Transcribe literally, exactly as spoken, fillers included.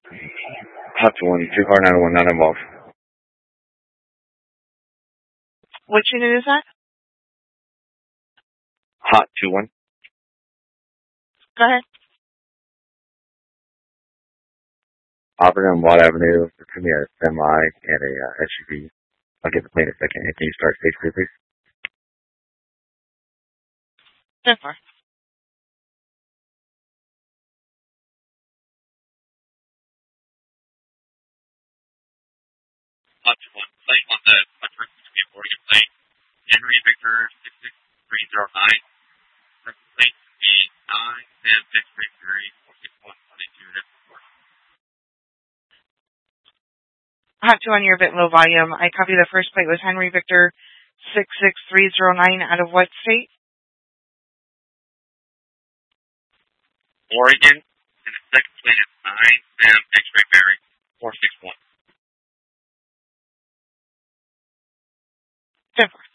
Hot to one, two car nine one, not involved. Which unit is that? Hot two one. Go ahead. Operating on Watt Avenue, between a semi and a uh, S U V. I'll get the plane in a second. Can you start stage clear, please? So far. Hot two one. Plane on the first boarding plane. Henry Victor six six three zero nine. Plane B nine Sam six three three four six one twenty two. Hot two on, you're a bit low volume. I copy the first plate was Henry Victor six six three zero nine out of what state? Oregon. And the second plate is nine Sam X-ray Mary four six one. So far.